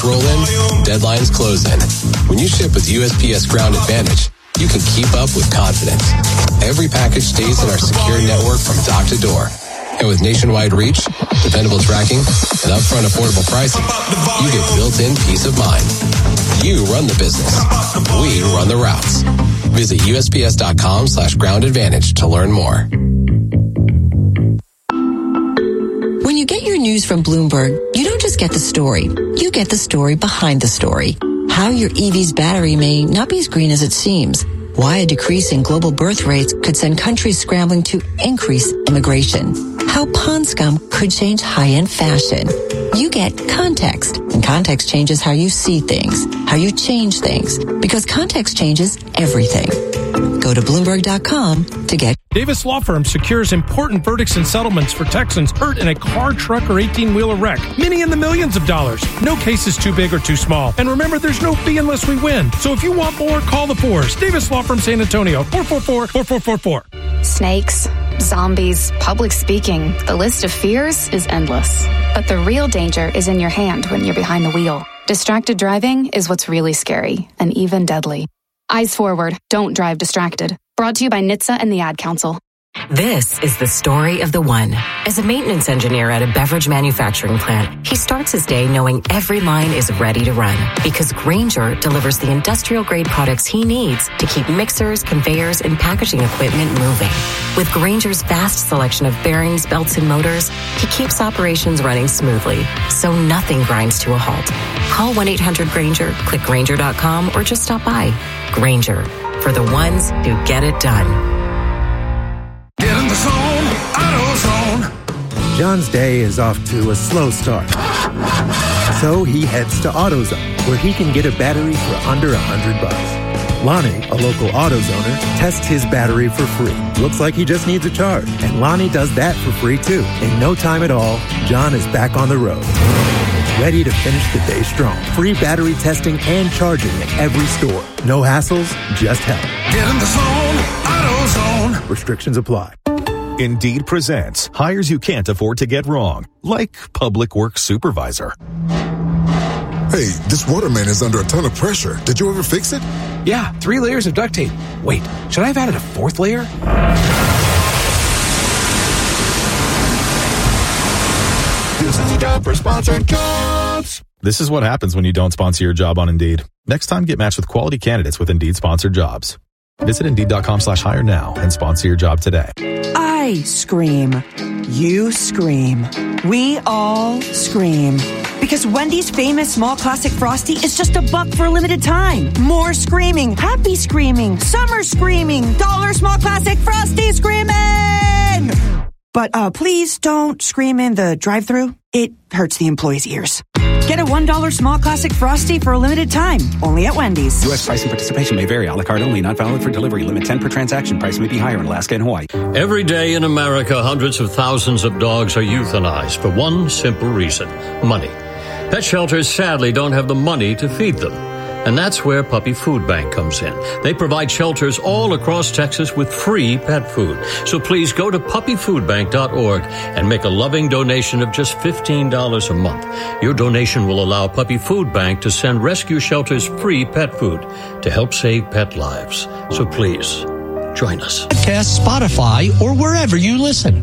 roll in, deadlines close in. When you ship with USPS Ground Advantage, you can keep up with confidence. Every package stays in our secure network from dock to door. And with nationwide reach, dependable tracking, and upfront affordable pricing, you get built-in peace of mind. You run the business. We run the routes. Visit USPS.com/Ground Advantage to learn more. When you get your news from Bloomberg, you don't just get the story. You get the story behind the story. How your EV's battery may not be as green as it seems. Why a decrease in global birth rates could send countries scrambling to increase immigration. How pond scum could change high-end fashion. You get context, and context changes how you see things, how you change things, because context changes everything. Go to Bloomberg.com to get. Davis Law Firm secures important verdicts and settlements for Texans hurt in a car, truck, or 18-wheeler wreck. Many in the millions of dollars. No case is too big or too small. And remember, there's no fee unless we win. So if you want more, call the Fours. Davis Law Firm San Antonio, 444-4444. Snakes, zombies, public speaking. The list of fears is endless. But the real danger is in your hand when you're behind the wheel. Distracted driving is what's really scary and even deadly. Eyes forward. Don't drive distracted. Brought to you by NHTSA and the Ad Council. This is the story of the one. As a maintenance engineer at a beverage manufacturing plant, he starts his day knowing every line is ready to run because Grainger delivers the industrial-grade products he needs to keep mixers, conveyors, and packaging equipment moving. With Grainger's vast selection of bearings, belts, and motors, he keeps operations running smoothly, so nothing grinds to a halt. Call 1-800-GRAINGER, click Grainger.com, or just stop by. Grainger, for the ones who get it done. Get in the zone, AutoZone. John's day is off to a slow start. So he heads to AutoZone, where he can get a battery for under $100. Lonnie, a local AutoZoner, tests his battery for free. Looks like he just needs a charge. And Lonnie does that for free, too. In no time at all, John is back on the road. Ready to finish the day strong. Free battery testing and charging at every store. No hassles, just help. Get in the zone, AutoZone. Restrictions apply. Indeed presents hires you can't afford to get wrong, like public works supervisor. Hey, this waterman is under a ton of pressure. Did you ever fix it? Yeah, 3 layers of duct tape. Wait, should I have added a 4th layer? This is a job for sponsored jobs. This is what happens when you don't sponsor your job on Indeed. Next time, get matched with quality candidates with Indeed sponsored jobs. Visit Indeed.com/hire now and sponsor your job today. I scream. You scream. We all scream. Because Wendy's famous small classic Frosty is just $1 for a limited time. More screaming. Happy screaming. Summer screaming. $1 small classic Frosty screaming. But please don't scream in the drive-thru. It hurts the employees' ears. Get a $1 small classic Frosty for a limited time. Only at Wendy's. U.S. price and participation may vary. A la carte only. Not valid for delivery. Limit 10 per transaction. Price may be higher in Alaska and Hawaii. Every day in America, hundreds of thousands of dogs are euthanized for one simple reason: money. Pet shelters sadly don't have the money to feed them. And that's where Puppy Food Bank comes in. They provide shelters all across Texas with free pet food. So please go to puppyfoodbank.org and make a loving donation of just $15 a month. Your donation will allow Puppy Food Bank to send rescue shelters free pet food to help save pet lives. So please, join us. Podcast, Spotify, or wherever you listen.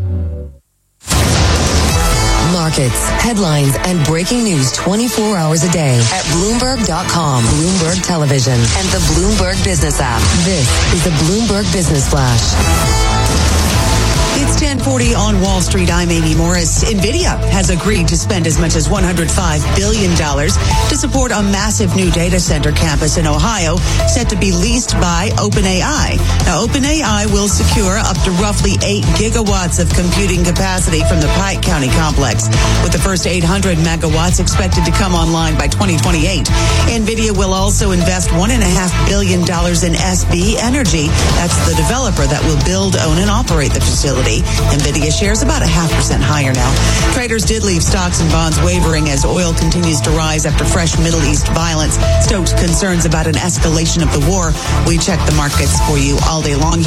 Markets, headlines, and breaking news 24 hours a day at Bloomberg.com, Bloomberg Television, and the Bloomberg Business app. This is the Bloomberg Business Flash. It's 10:40 on Wall Street. I'm Amy Morris. NVIDIA has agreed to spend as much as $105 billion to support a massive new data center campus in Ohio set to be leased by OpenAI. Now, OpenAI will secure up to roughly 8 gigawatts of computing capacity from the Pike County complex, with the first 800 megawatts expected to come online by 2028. NVIDIA will also invest $1.5 billion in SB Energy. That's the developer that will build, own, and operate the facility. NVIDIA shares about 0.5% higher now. Traders did leave stocks and bonds wavering as oil continues to rise after fresh Middle East violence stoked concerns about an escalation of the war. We check the markets for you all day long here at Bloomberg.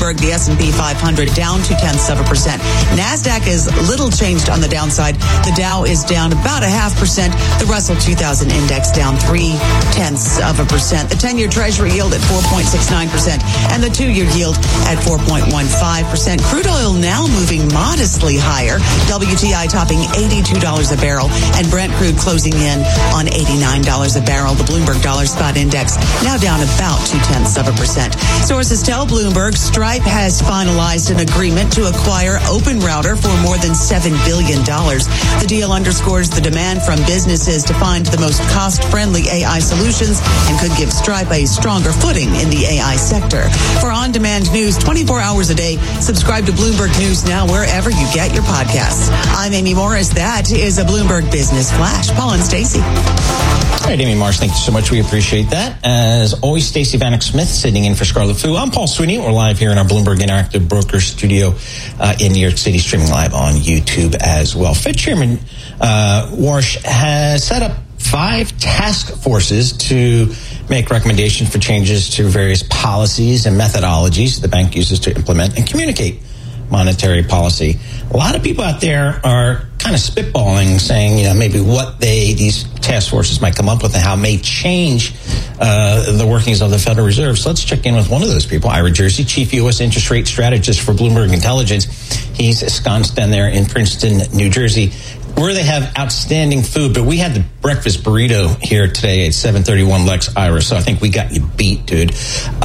Bloomberg, the S&P 500 down 0.2%. NASDAQ is little changed on the downside. The Dow is down about 0.5%. The Russell 2000 index down 0.3%. The 10-year Treasury yield at 4.69% and the 2-year yield at 4.15%. Crude oil now moving modestly higher. WTI topping $82 a barrel and Brent crude closing in on $89 a barrel. The Bloomberg Dollar Spot Index now down about 0.2%. Sources tell Bloomberg Stripe has finalized an agreement to acquire OpenRouter for more than $7 billion. The deal underscores the demand from businesses to find the most cost-friendly AI solutions and could give Stripe a stronger footing in the AI sector. For on-demand news 24 hours a day, subscribe to Bloomberg News now wherever you get your podcasts. I'm Amy Morris. That is a Bloomberg Business Flash. Paul and Stacey. All right, Amy Morris, thank you so much. We appreciate that. As always, Stacey Vanek Smith sitting in for Scarlett Fu. I'm Paul Sweeney. We're live here in our Bloomberg Interactive Brokers studio in New York City, streaming live on YouTube as well. Fed Chairman Warsh has set up 5 task forces to make recommendations for changes to various policies and methodologies the bank uses to implement and communicate monetary policy. A lot of people out there are kind of spitballing, saying, maybe what these task forces might come up with and how it may change the workings of the Federal Reserve. So let's check in with one of those people, Ira Jersey, Chief U.S. Interest Rate Strategist for Bloomberg Intelligence. He's ensconced down there in Princeton, New Jersey, where they have outstanding food. But we had the breakfast burrito here today at 731 Lex, Ira, so I think we got you beat, dude.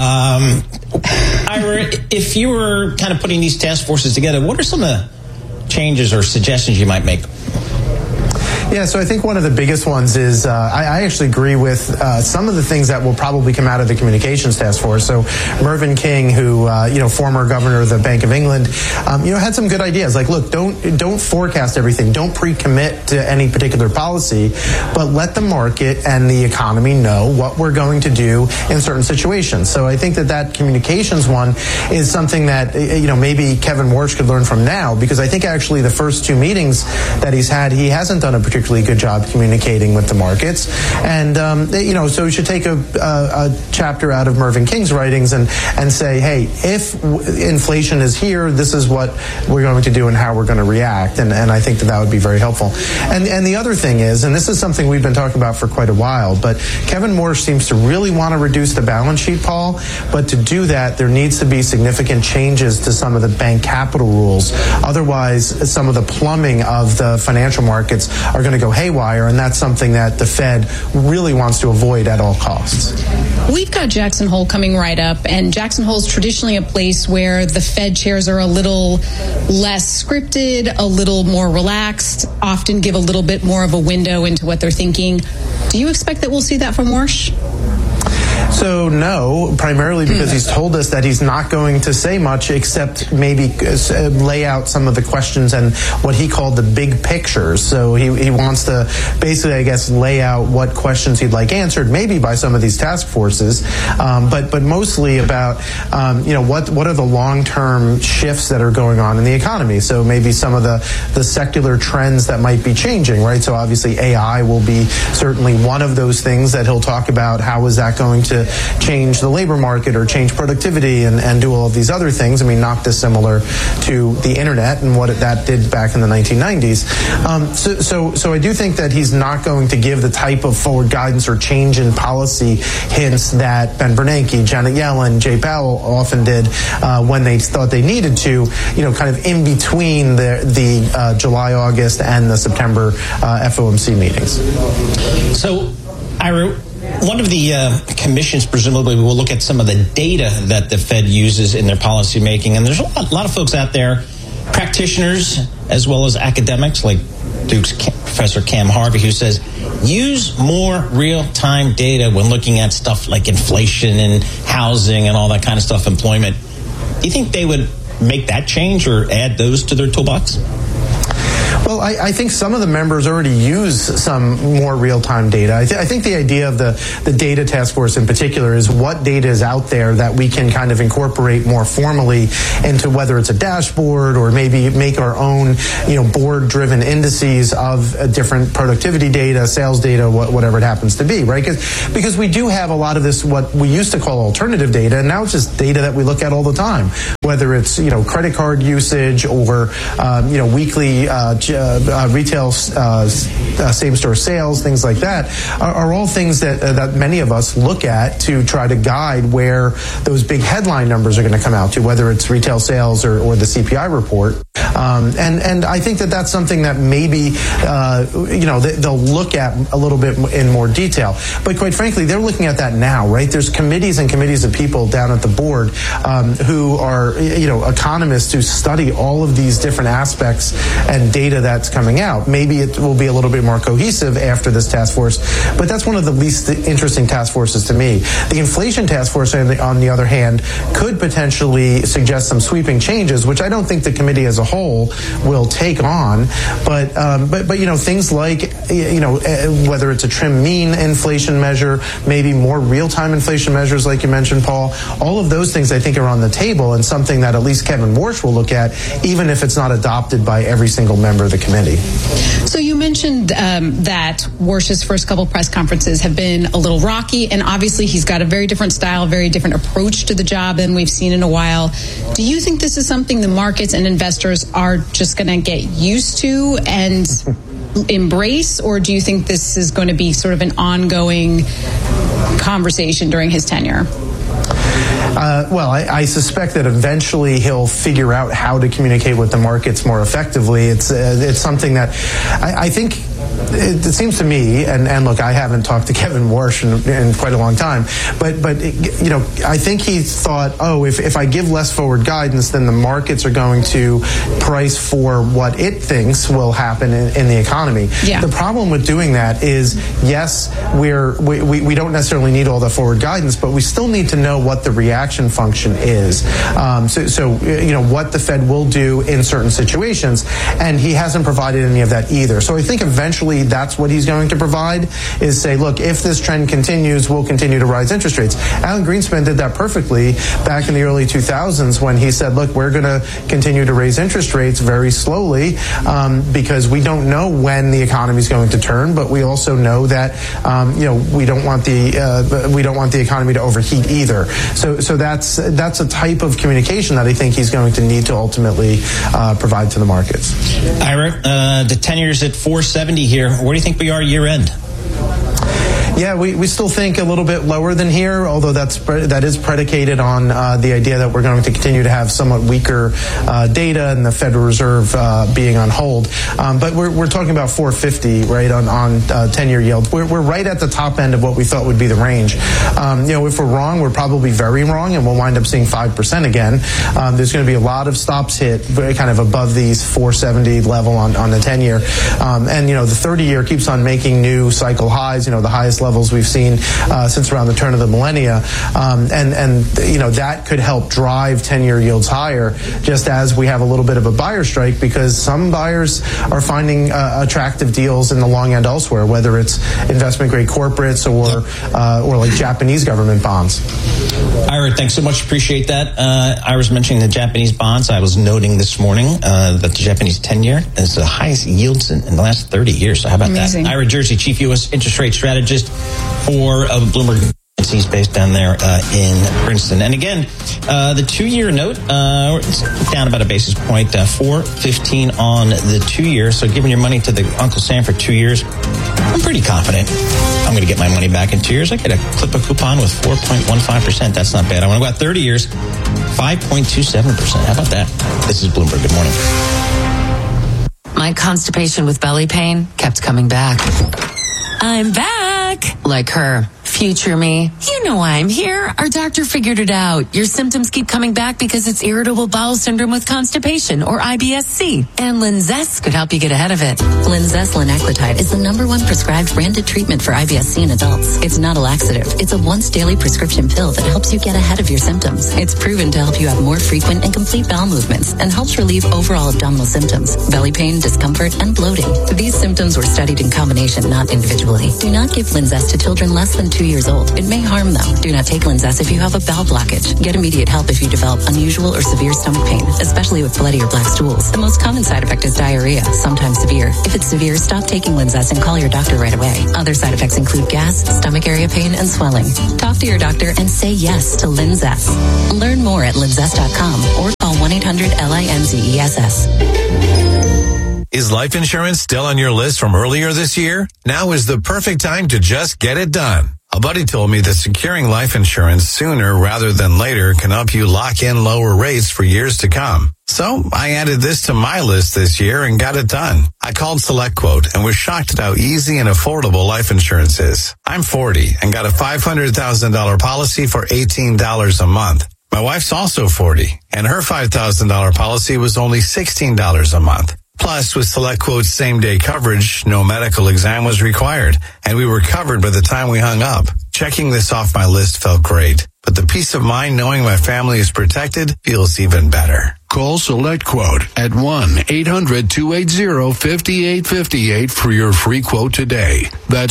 Ira, if you were kind of putting these task forces together, what are some of the changes or suggestions you might make? Yeah, so I think one of the biggest ones is I actually agree with some of the things that will probably come out of the communications task force. So Mervyn King, who former governor of the Bank of England, had some good ideas. Like, look, don't forecast everything, don't pre-commit to any particular policy, but let the market and the economy know what we're going to do in certain situations. So I think that communications one is something that maybe Kevin Warsh could learn from now, because I think actually the first 2 meetings that he's had, he hasn't done a particularly good job communicating with the markets. And, so we should take a chapter out of Mervyn King's writings and say, hey, if inflation is here, this is what we're going to do and how we're going to react. And I think that would be very helpful. And the other thing is, and this is something we've been talking about for quite a while, but Kevin Warsh seems to really want to reduce the balance sheet, Paul. But to do that, there needs to be significant changes to some of the bank capital rules. Otherwise, some of the plumbing of the financial markets are going to go haywire, and that's something that the Fed really wants to avoid at all costs. We've got Jackson Hole coming right up, and Jackson Hole is traditionally a place where the Fed chairs are a little less scripted, a little more relaxed, often give a little bit more of a window into what they're thinking. Do you expect that we'll see that from Warsh? So no, primarily because he's told us that he's not going to say much except maybe lay out some of the questions and what he called the big pictures. So he wants to basically, I guess, lay out what questions he'd like answered, maybe by some of these task forces, but mostly about what are the long-term shifts that are going on in the economy. So maybe some of the secular trends that might be changing, right? So obviously AI will be certainly one of those things that he'll talk about. How is that going to change the labor market or change productivity and do all of these other things? I mean, not dissimilar to the internet and what that did back in the 1990s. So I do think that he's not going to give the type of forward guidance or change in policy hints that Ben Bernanke, Janet Yellen, Jay Powell often did when they thought they needed to, kind of in between the July, August, and the September FOMC meetings. So, Ira, one of the commissions presumably will look at some of the data that the Fed uses in their policy making. And there's a lot of folks out there, practitioners as well as academics like Duke's Professor Cam Harvey, who says use more real-time data when looking at stuff like inflation and housing and all that kind of stuff, employment. Do you think they would make that change or add those to their toolbox? Well, I think some of the members already use some more real-time data. I think the idea of the data task force in particular is what data is out there that we can kind of incorporate more formally into whether it's a dashboard or maybe make our own, board-driven indices of different productivity data, sales data, whatever it happens to be, right? Because we do have a lot of this, what we used to call alternative data, and now it's just data that we look at all the time. whether it's, credit card usage or, weekly retail same-store sales, things like that, are all things that many of us look at to try to guide where those big headline numbers are going to come out to, whether it's retail sales or the CPI report. And I think that's something that maybe, they'll look at a little bit in more detail. But quite frankly, they're looking at that now, right? There's committees and committees of people down at the board who are, economists who study all of these different aspects and data that's coming out. Maybe it will be a little bit more cohesive after this task force, but that's one of the least interesting task forces to me. The inflation task force, on the other hand, could potentially suggest some sweeping changes, which I don't think the committee as a whole will take on. But things like, whether it's a trim mean inflation measure, maybe more real-time inflation measures like you mentioned, Paul, all of those things I think are on the table and something that at least Kevin Warsh will look at, even if it's not adopted by every single member of the committee. So you mentioned that Warsh's first couple press conferences have been a little rocky, and obviously he's got a very different style, very different approach to the job than we've seen in a while. Do you think this is something the markets and investors are just going to get used to and embrace, or do you think this is going to be sort of an ongoing conversation during his tenure? I suspect that eventually he'll figure out how to communicate with the markets more effectively. It's something that I think it seems to me, and look, I haven't talked to Kevin Warsh in quite a long time, but I think he thought, if I give less forward guidance, then the markets are going to price for what it thinks will happen in the economy. Yeah. The problem with doing that is, yes, we don't necessarily need all the forward guidance, but we still need to know what the reaction function is. So what the Fed will do in certain situations, and he hasn't provided any of that either. So I think eventually that's what he's going to provide, is say, look, if this trend continues, we'll continue to rise interest rates. Alan Greenspan did that perfectly back in the early 2000s when he said, look, we're going to continue to raise interest rates very slowly because we don't know when the economy is going to turn, but we also know that we don't want the economy to overheat either. So that's a type of communication that I think he's going to need to ultimately provide to the markets. Ira, the 10-year's at 470 here. Where do you think we are year end? Yeah, we still think a little bit lower than here, although that is predicated on the idea that we're going to continue to have somewhat weaker data and the Federal Reserve being on hold. But we're talking about 450, right, on 10-year yield. We're right at the top end of what we thought would be the range. If we're wrong, we're probably very wrong, and we'll wind up seeing 5% again. There's going to be a lot of stops hit kind of above these 470 level on the 10-year. And the 30-year keeps on making new cycle highs, the highest levels we've seen since around the turn of the millennia, and that could help drive 10-year yields higher, just as we have a little bit of a buyer strike because some buyers are finding attractive deals in the long end elsewhere, whether it's investment grade corporates or like Japanese government bonds. Ira, thanks so much. Appreciate that. I was mentioning the Japanese bonds. I was noting this morning that the Japanese 10-year is the highest yields in the last 30 years. So how about Amazing. That? Ira Jersey, Chief U.S. Interest Rate Strategist for Bloomberg. He's based down there in Princeton. And again, the 2-year note, it's down about a basis point, 4.15 on the 2-year. So giving your money to the Uncle Sam for 2 years, I'm pretty confident I'm going to get my money back in 2 years. I get a clip a coupon with 4.15%. That's not bad. I want to go out 30 years, 5.27%. How about that? This is Bloomberg. Good morning. My constipation with belly pain kept coming back. I'm back. Like her. Future me. You know why I'm here. Our doctor figured it out. Your symptoms keep coming back because it's irritable bowel syndrome with constipation, or IBS-C. And Linzess could help you get ahead of it. Linzess linaclotide is the #1 prescribed branded treatment for IBS-C in adults. It's not a laxative. It's a once daily prescription pill that helps you get ahead of your symptoms. It's proven to help you have more frequent and complete bowel movements and helps relieve overall abdominal symptoms, belly pain, discomfort, and bloating. These symptoms were studied in combination, not individually. Do not give Linzess to children less than 2 years old. It may harm them. Do not take Linzess if you have a bowel blockage. Get immediate help if you develop unusual or severe stomach pain, especially with bloody or black stools. The most common side effect is diarrhea, sometimes severe. If it's severe, stop taking Linzess and call your doctor right away. Other side effects include gas, stomach area pain, and swelling. Talk to your doctor and say yes to Linzess. Learn more at linzess.com or call 1-800-LINZESS. Is life insurance still on your list from earlier this year? Now is the perfect time to just get it done. A buddy told me that securing life insurance sooner rather than later can help you lock in lower rates for years to come. So I added this to my list this year and got it done. I called SelectQuote and was shocked at how easy and affordable life insurance is. I'm 40 and got a $500,000 policy for $18 a month. My wife's also 40 and her $5,000 policy was only $16 a month. Plus, with SelectQuote's same-day coverage, no medical exam was required, and we were covered by the time we hung up. Checking this off my list felt great, but the peace of mind knowing my family is protected feels even better. Call SelectQuote at 1-800-280-5858 for your free quote today. That's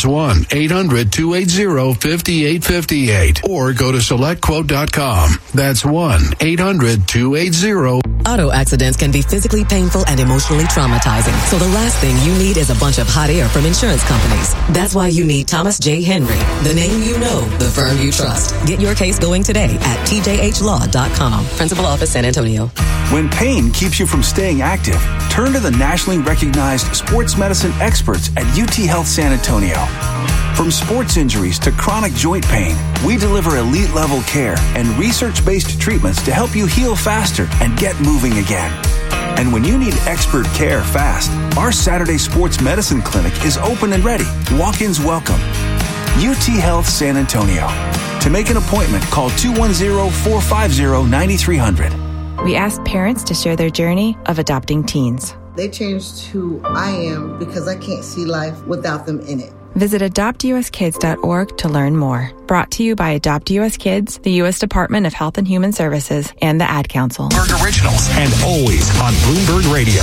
1-800-280-5858. Or go to SelectQuote.com. That's 1-800-280. Auto accidents can be physically painful and emotionally traumatizing. So the last thing you need is a bunch of hot air from insurance companies. That's why you need Thomas J. Henry, the name you know, the firm you trust. Get your case going today at tjhlaw.com. Principal Office, San Antonio. When pain keeps you from staying active, turn to the nationally recognized sports medicine experts at UT Health San Antonio. From sports injuries to chronic joint pain, we deliver elite-level care and research-based treatments to help you heal faster and get moving again. And when you need expert care fast, our Saturday Sports Medicine Clinic is open and ready. Walk-ins welcome. UT Health San Antonio. To make an appointment, call 210-450-9300. We asked parents to share their journey of adopting teens. They changed who I am because I can't see life without them in it. Visit adoptuskids.org to learn more. Brought to you by Adopt US Kids, the U.S. Department of Health and Human Services, and the Ad Council. Bloomberg Originals, and always on Bloomberg Radio.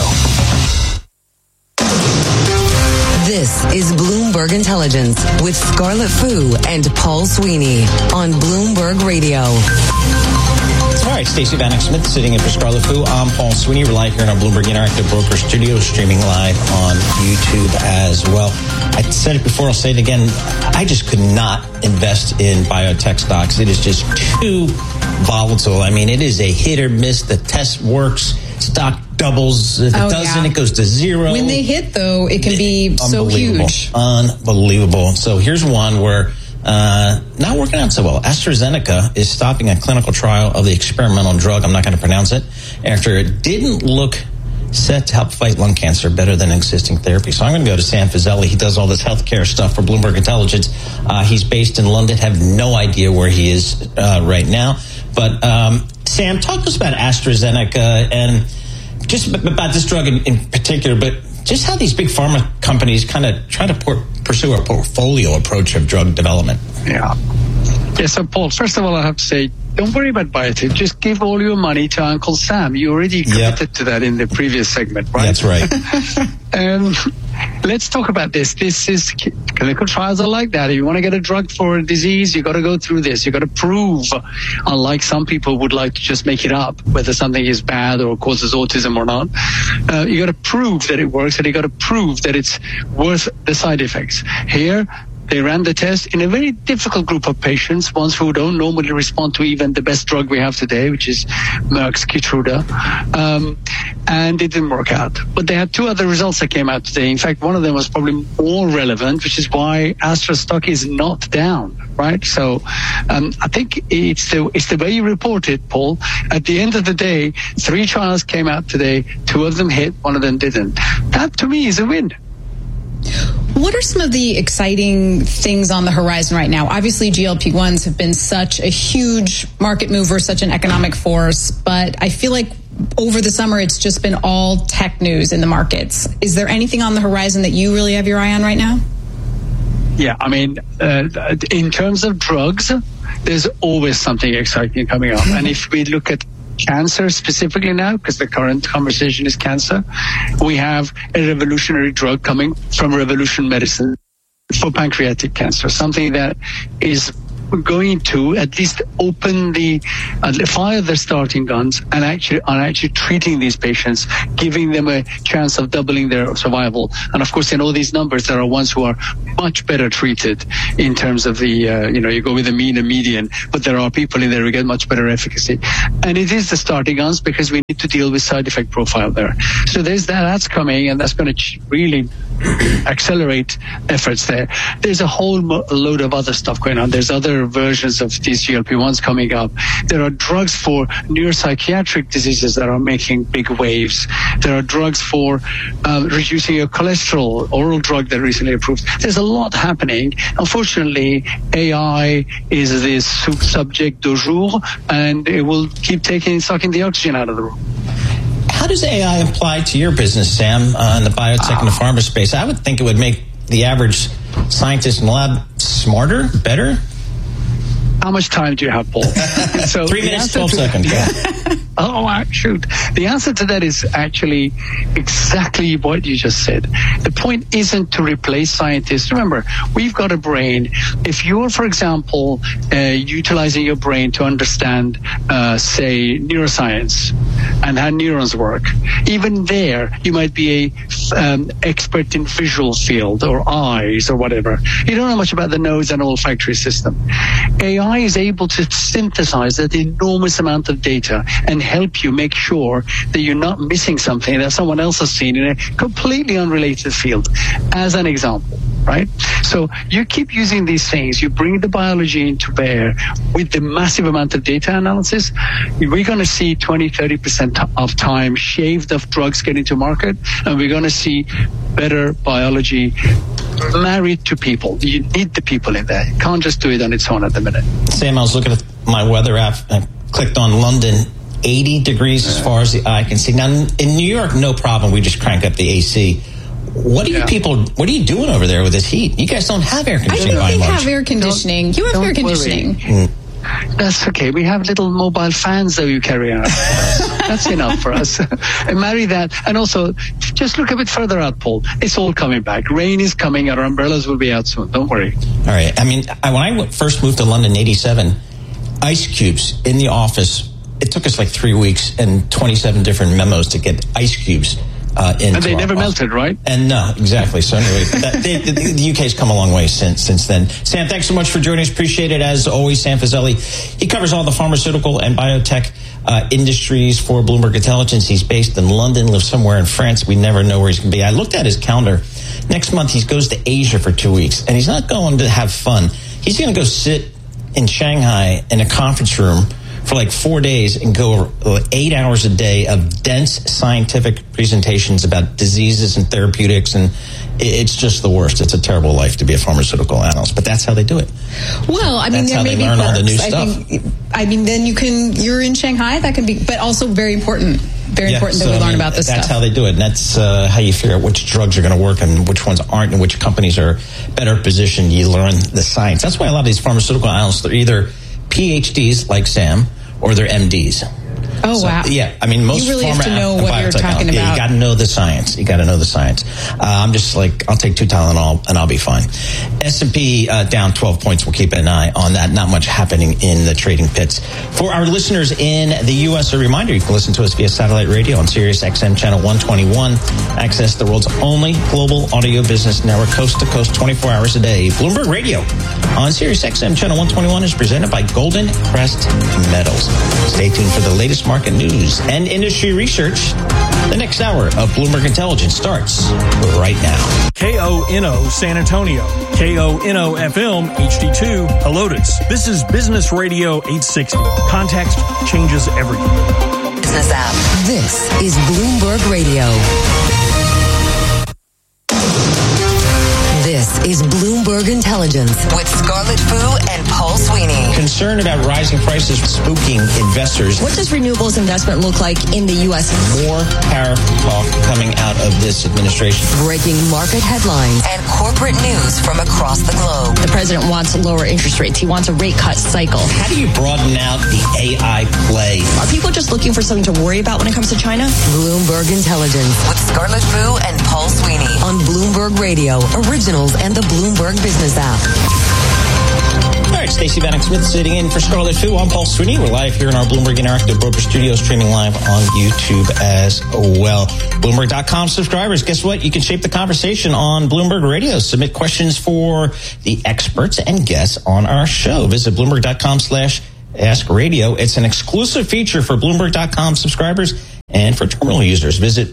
This is Bloomberg Intelligence with Scarlett Fu and Paul Sweeney on Bloomberg Radio. All right, Stacey Vanek Smith sitting in for Scarlett Fu. I'm Paul Sweeney. We're live here in our Bloomberg Interactive Broker Studio, streaming live on YouTube as well. I said it before, I'll say it again. I just could not invest in biotech stocks. It is just too volatile. I mean, it is a hit or miss. The test works. Stock doubles. If it doesn't, it goes to zero. When they hit, though, it can be so huge. Unbelievable. So here's one where not working out so well. AstraZeneca is stopping a clinical trial of the experimental drug, I'm not going to pronounce it, after it didn't look set to help fight lung cancer better than existing therapy. So I'm going to go to Sam Fazeli. He does all this healthcare stuff for Bloomberg Intelligence. He's based in London. Have no idea where he is right now. But Sam, talk to us about AstraZeneca and just about this drug in particular, but just how these big pharma companies kind of try to pursue a portfolio approach of drug development. Yeah, so Paul, first of all, I have to say, don't worry about biotech. Just give all your money to Uncle Sam. You already committed to that in the previous segment, right? That's right. Let's talk about this. This is clinical trials are like that. If you want to get a drug for a disease, you got to go through this. You got to prove, unlike some people would like to just make it up, whether something is bad or causes autism or not. You got to prove that it works, and you got to prove that it's worth the side effects. Here, they ran the test in a very difficult group of patients, ones who don't normally respond to even the best drug we have today, which is Merck's Keytruda, and it didn't work out. But they had two other results that came out today. In fact, one of them was probably more relevant, which is why Astra stock is not down, right? So I think it's the way you report it, Paul. At the end of the day, 3 trials came out today. 2 of them hit, 1 of them didn't. That, to me, is a win. What are some of the exciting things on the horizon right now? Obviously, GLP-1s have been such a huge market mover, such an economic force, but I feel like over the summer, it's just been all tech news in the markets. Is there anything on the horizon that you really have your eye on right now? Yeah, I mean, in terms of drugs, there's always something exciting coming up. And if we look at cancer specifically now, because the current conversation is cancer, we have a revolutionary drug coming from Revolution Medicines for pancreatic cancer, something that is going to at least open fire the starting guns and actually treating these patients, giving them a chance of doubling their survival. And of course, in all these numbers, there are ones who are much better treated in terms of the, you go with the mean and median, but there are people in there who get much better efficacy. And it is the starting guns because we need to deal with side effect profile there. So that's coming, and that's going to really accelerate efforts there. There's a whole load of other stuff going on. There's other versions of these GLP-1s coming up. There are drugs for neuropsychiatric diseases that are making big waves. There are drugs for reducing your cholesterol, oral drug that recently approved. There's a lot happening. Unfortunately, AI is this subject du jour, and it will keep sucking the oxygen out of the room. How does AI apply to your business, Sam, in the biotech and the pharma space? I would think it would make the average scientist in the lab smarter, better. How much time do you have, Paul? So 3 minutes, 12 seconds. Shoot. The answer to that is actually exactly what you just said. The point isn't to replace scientists. Remember, we've got a brain. If you're, for example, utilizing your brain to understand, say, neuroscience and how neurons work, even there, you might be a expert in visual field or eyes or whatever. You don't know much about the nose and olfactory system. AI is able to synthesize that enormous amount of data and help you make sure that you're not missing something that someone else has seen in a completely unrelated field, as an example, right? So you keep using these things, you bring the biology into bear with the massive amount of data analysis, we're going to see 20-30% of time shaved of drugs getting to market, and we're going to see better biology married to people. You need the people in there. You can't just do it on its own at the minute. Sam, I was looking at my weather app and clicked on London. 80 degrees as far as the eye can see. Now, in New York, no problem. We just crank up the AC. What are you doing over there with this heat? You guys don't have air conditioning. I think we have air conditioning. You have air conditioning. That's okay. We have little mobile fans that you carry out. That's enough for us. And marry that. And also, just look a bit further out, Paul. It's all coming back. Rain is coming. Our umbrellas will be out soon. Don't worry. All right. I mean, when I first moved to London in 87, ice cubes in the office, it took us like 3 weeks and 27 different memos to get ice cubes and they never melted, right? And no, exactly. So anyway, the UK's come a long way since then. Sam, thanks so much for joining us. Appreciate it. As always, Sam Fazeli. He covers all the pharmaceutical and biotech industries for Bloomberg Intelligence. He's based in London, lives somewhere in France. We never know where he's going to be. I looked at his calendar. Next month, he goes to Asia for 2 weeks, and he's not going to have fun. He's going to go sit in Shanghai in a conference room for like 4 days and go over 8 hours a day of dense scientific presentations about diseases and therapeutics, and it's just the worst. It's a terrible life to be a pharmaceutical analyst, but that's how they do it. Well, I mean, there may be perks. All the new stuff. Then you're in Shanghai, that can be, but also very important. Important that we learn about this stuff. That's how they do it, and that's how you figure out which drugs are going to work and which ones aren't, and which companies are better positioned. You learn the science. That's why a lot of these pharmaceutical analysts, they're either PhDs like Sam, or they're MDs. Oh, wow. Yeah, I mean, most you really have to know what you're talking about. Yeah, you got to know the science. I'm just like, I'll take 2 Tylenol and I'll be fine. S&P down 12 points. We'll keep an eye on that. Not much happening in the trading pits. For our listeners in the U.S., a reminder, you can listen to us via satellite radio on Sirius XM channel 121. Access the world's only global audio business network, coast to coast, 24 hours a day. Bloomberg Radio on Sirius XM channel 121 is presented by Golden Crest Metals. Stay tuned for the latest market news and industry research. The next hour of Bloomberg Intelligence starts right now. KONO San Antonio, KONO FM HD2 Helotes. This is Business Radio 860. Context changes everything. Business app. This is Bloomberg Radio. This is Bloomberg Intelligence with Scarlett Fu and Paul Sweeney. Concern about rising prices spooking investors. What does renewables investment look like in the U.S.? More tariff talk coming out of this administration. Breaking market headlines and corporate news from across the globe. The president wants lower interest rates. He wants a rate cut cycle. How do you broaden out the AI play? Are people just looking for something to worry about when it comes to China? Bloomberg Intelligence with Scarlett Fu and Paul Sweeney on Bloomberg Radio, Originals, and the Bloomberg Business app. All right, Stacey Vanek Smith sitting in for Scarlett Fu. I'm Paul Sweeney. We're live here in our Bloomberg Interactive Broker Studio, streaming live on YouTube as well. Bloomberg.com subscribers, guess what? You can shape the conversation on Bloomberg Radio. Submit questions for the experts and guests on our show. Visit Bloomberg.com/Ask Radio. It's an exclusive feature for Bloomberg.com subscribers and for terminal users. Visit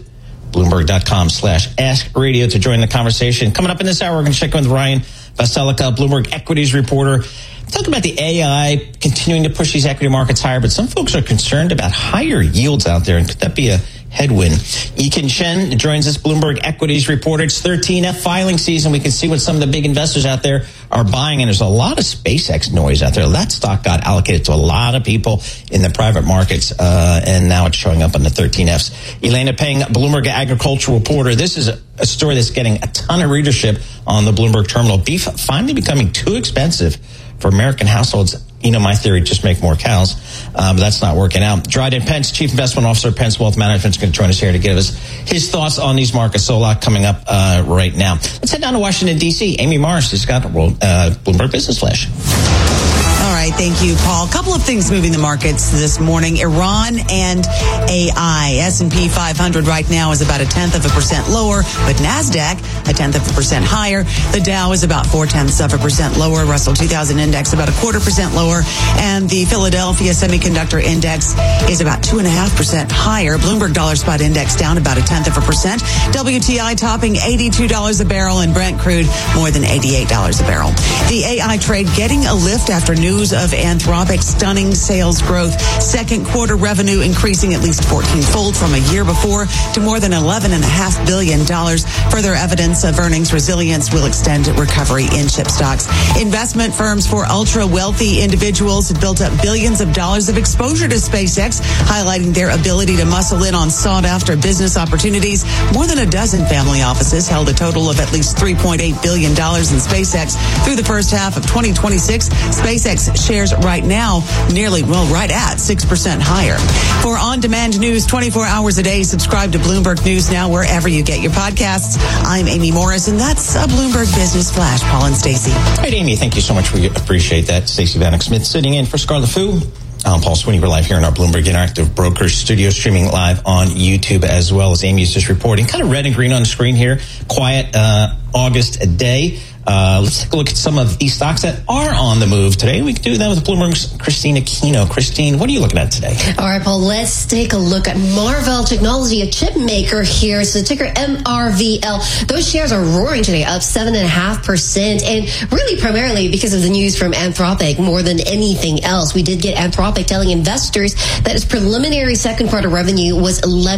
Bloomberg.com/Ask Radio to join the conversation. Coming up in this hour, we're going to check in with Ryan Vasilica, Bloomberg Equities reporter. Talk about the AI continuing to push these equity markets higher, but some folks are concerned about higher yields out there, and could that be a headwind? Yikin Chen joins us, Bloomberg Equities reporter. It's 13F filing season. We can see what some of the big investors out there are buying, and there's a lot of SpaceX noise out there. That stock got allocated to a lot of people in the private markets, and now it's showing up on the 13Fs. Elena Peng, Bloomberg Agricultural reporter. This is a story that's getting a ton of readership on the Bloomberg terminal. Beef finally becoming too expensive for American households. You know, my theory, just make more cows. But that's not working out. Dryden Pence, Chief Investment Officer of Pence Wealth Management, is going to join us here to give us his thoughts on these markets. So a lot coming up right now. Let's head down to Washington, D.C. Amy Morris has got Bloomberg Business Flash. All right, thank you, Paul. A couple of things moving the markets this morning. Iran and AI. S&P 500 right now is about 0.1% lower, but NASDAQ 0.1% higher. The Dow is about 0.4% lower. Russell 2000 index about 0.25% lower. And the Philadelphia Semiconductor Index is about 2.5% higher. Bloomberg Dollar Spot Index down about 0.1%. WTI topping $82 a barrel, and Brent crude more than $88 a barrel. The AI trade getting a lift after news of Anthropic's stunning sales growth. Second quarter revenue increasing at least 14-fold from a year before to more than $11.5 billion. Further evidence of earnings resilience will extend recovery in chip stocks. Investment firms for ultra-wealthy individuals have built up billions of dollars of exposure to SpaceX, highlighting their ability to muscle in on sought-after business opportunities. More than a dozen family offices held a total of at least $3.8 billion in SpaceX through the first half of 2026. SpaceX shares right now right at 6% higher. For on-demand news 24 hours a day, subscribe to Bloomberg News Now wherever you get your podcasts. I'm Amy Morris, and that's a Bloomberg Business Flash. Paul and Stacey. All right, Amy, thank you so much. We appreciate that. Stacey Vanek Smith sitting in for Scarlett Fu. I'm Paul Sweeney. We're live here in our Bloomberg Interactive Brokers studio, streaming live on YouTube as well, as Amy's just reporting. Kind of red and green on the screen here. Quiet August day. Let's take a look at some of these stocks that are on the move today. We can do that with Bloomberg's Christine Aquino. Christine, what are you looking at today? All right, Paul, let's take a look at Marvell Technology, a chip maker here. So the ticker MRVL. Those shares are roaring today, up 7.5%. And really primarily because of the news from Anthropic more than anything else. We did get Anthropic telling investors that its preliminary second quarter revenue was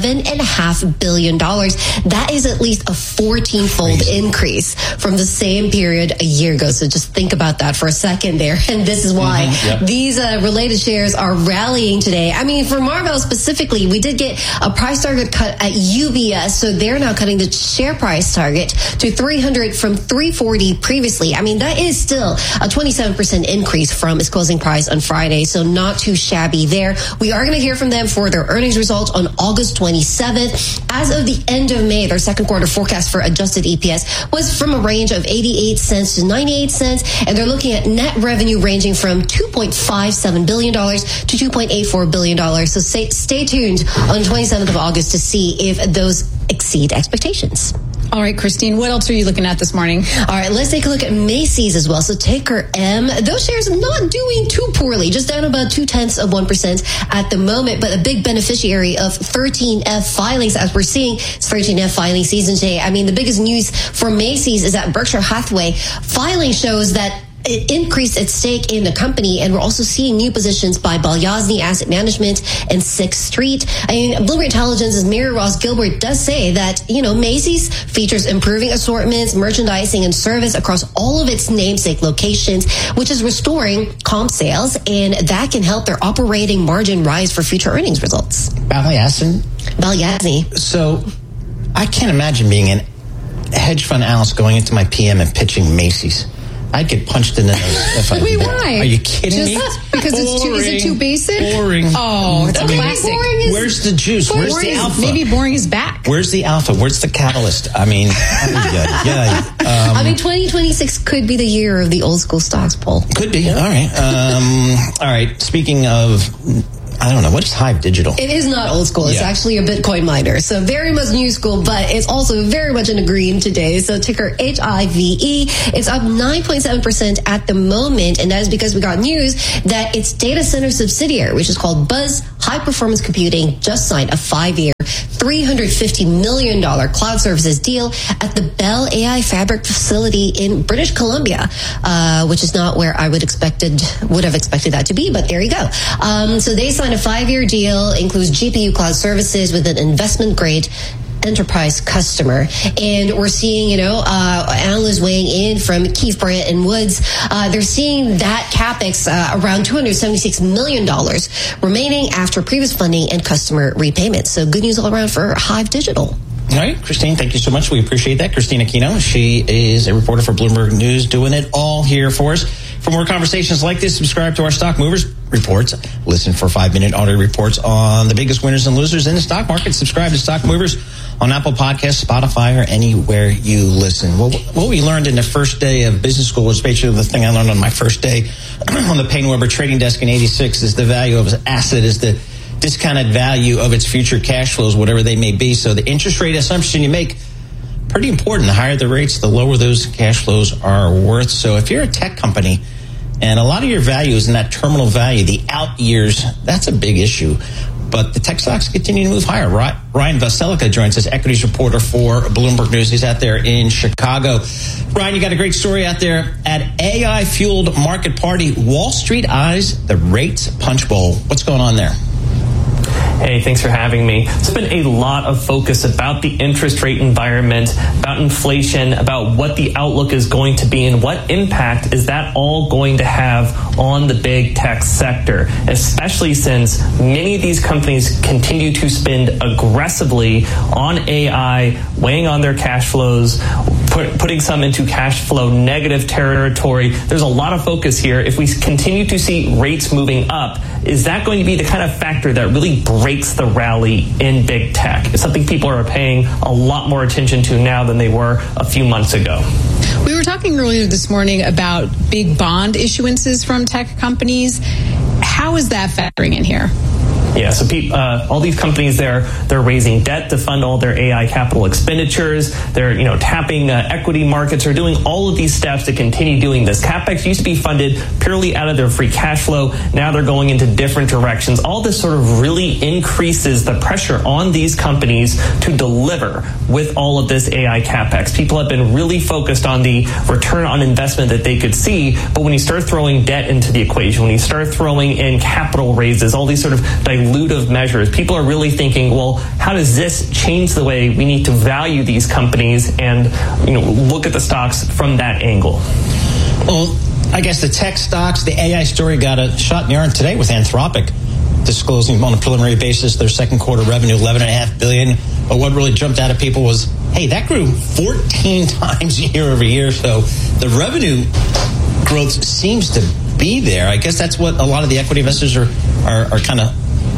$11.5 billion. That is at least a 14-fold increase from the same period a year ago. So just think about that for a second there. And this is why these related shares are rallying today. I mean, for Marvell specifically, we did get a price target cut at UBS. So they're now cutting the share price target to 300 from 340 previously. I mean, that is still a 27% increase from its closing price on Friday. So not too shabby there. We are going to hear from them for their earnings results on August 27th. As of the end of May, their second quarter forecast for adjusted EPS was from a range of 88 cents to 98 cents, and they're looking at net revenue ranging from $2.57 billion to $2.84 billion. So stay tuned on the 27th of August to see if those exceed expectations. All right, Christine, what else are you looking at this morning? All right, let's take a look at Macy's as well. So ticker M, those shares are not doing too poorly, just down about 0.2% at the moment, but a big beneficiary of 13F filings, as we're seeing. It's 13F filing season today. I mean, the biggest news for Macy's is that Berkshire Hathaway filing shows that it increased its stake in the company, and we're also seeing new positions by Balyasny Asset Management and 6th Street. I mean, Bloomberg Intelligence's Mary Ross Gilbert does say that, Macy's features improving assortments, merchandising, and service across all of its namesake locations, which is restoring comp sales, and that can help their operating margin rise for future earnings results. Balyasny. So I can't imagine being a hedge fund analyst going into my PM and pitching Macy's. I'd get punched in the nose if I did that. Why? Are you kidding me? Because is it too basic? Boring. Oh, it's a classic. Where's the juice? Where's the alpha? Maybe boring is back. Where's the alpha? Where's the catalyst? I mean, I mean, 2026 could be the year of the old school stocks, Paul. Could be. All right. All right. Speaking of, I don't know, what is Hive Digital? It is not old school. It's actually a Bitcoin miner. So very much new school, but it's also very much in the green today. So ticker HIVE. It's up 9.7% at the moment. And that is because we got news that its data center subsidiary, which is called Buzz High Performance Computing, just signed a 5-year, $350 million cloud services deal at the Bell AI Fabric facility in British Columbia, which is not where I would have expected that to be, but there you go. So they signed a 5-year deal, includes GPU cloud services with an investment grade enterprise customer. And we're seeing, analysts weighing in from Keefe, Bruyette and Woods. They're seeing that CapEx around $276 million remaining after previous funding and customer repayments. So good news all around for Hive Digital. All right, Christine, thank you so much. We appreciate that. Christine Aquino, she is a reporter for Bloomberg News, doing it all here for us. For more conversations like this, subscribe to our Stock Movers reports. Listen for 5-minute audio reports on the biggest winners and losers in the stock market. Subscribe to Stock Movers on Apple Podcasts, Spotify, or anywhere you listen. Well, what we learned in the first day of business school was basically the thing I learned on my first day on the Paine-Webber trading desk in 86 is the value of an asset is the discounted value of its future cash flows, whatever they may be. So the interest rate assumption you make, pretty important. The higher the rates, the lower those cash flows are worth. So if you're a tech company and a lot of your value is in that terminal value, the out years, that's a big issue. But the tech stocks continue to move higher. Ryan Veselica joins us, equities reporter for Bloomberg News. He's out there in Chicago. Ryan, you got a great story out there at AI-fueled market party. Wall Street eyes the rates punch bowl. What's going on there? Hey, thanks for having me. There's been a lot of focus about the interest rate environment, about inflation, about what the outlook is going to be, and what impact is that all going to have on the big tech sector, especially since many of these companies continue to spend aggressively on AI, weighing on their cash flows, putting some into cash flow negative territory. There's a lot of focus here. If we continue to see rates moving up, is that going to be the kind of factor that really breaks the rally in big tech? It's something people are paying a lot more attention to now than they were a few months ago. We were talking earlier this morning about big bond issuances from tech companies. How is that factoring in here? Yeah, so all these companies, they're raising debt to fund all their AI capital expenditures. They're tapping equity markets. They're doing all of these steps to continue doing this. CapEx used to be funded purely out of their free cash flow. Now they're going into different directions. All this sort of really increases the pressure on these companies to deliver with all of this AI CapEx. People have been really focused on the return on investment that they could see, but when you start throwing debt into the equation, when you start throwing in capital raises, all these sort of dilutive measures, people are really thinking, well, how does this change the way we need to value these companies and look at the stocks from that angle? Well, I guess the tech stocks, the AI story got a shot in the arm today with Anthropic disclosing on a preliminary basis their second quarter revenue, $11.5 billion. But what really jumped out at people was, hey, that grew 14 times year over year. So the revenue growth seems to be there. I guess that's what a lot of the equity investors are kind of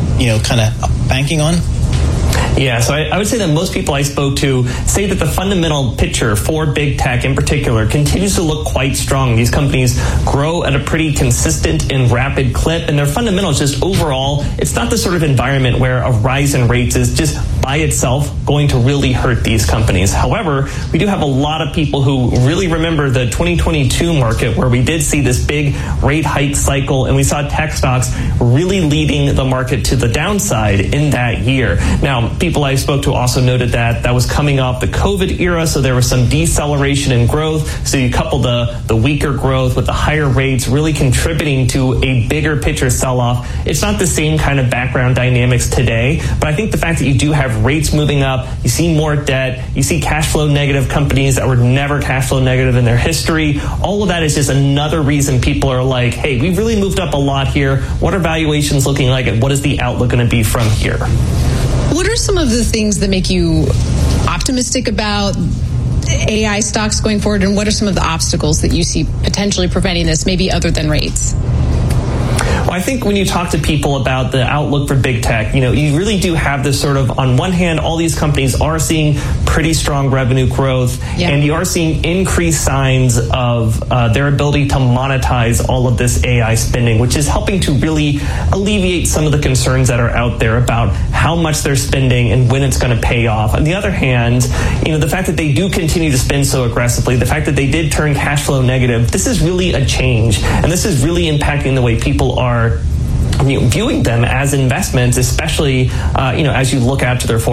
banking on. Yeah, so I would say that most people I spoke to say that the fundamental picture for big tech in particular continues to look quite strong. These companies grow at a pretty consistent and rapid clip, and their fundamentals just overall, it's not the sort of environment where a rise in rates is just by itself going to really hurt these companies. However, we do have a lot of people who really remember the 2022 market where we did see this big rate hike cycle, and we saw tech stocks really leading the market to the downside in that year. Now, people I spoke to also noted that was coming off the COVID era, so there was some deceleration in growth. So you couple the weaker growth with the higher rates really contributing to a bigger picture sell-off. It's not the same kind of background dynamics today, but I think the fact that you do have rates moving up, you see more debt, you see cash flow negative companies that were never cash flow negative in their history, all of that is just another reason people are like, hey, we've really moved up a lot here. What are valuations looking like, and what is the outlook going to be from here? What are some of the things that make you optimistic about AI stocks going forward, and what are some of the obstacles that you see potentially preventing this, maybe other than rates? Well, I think when you talk to people about the outlook for big tech, you really do have this sort of, on one hand, all these companies are seeing pretty strong revenue growth, and you are seeing increased signs of their ability to monetize all of this AI spending, which is helping to really alleviate some of the concerns that are out there about how much they're spending and when it's going to pay off. On the other hand, the fact that they do continue to spend so aggressively, the fact that they did turn cash flow negative, this is really a change, and this is really impacting the way people are viewing them as investments, especially as you look out to their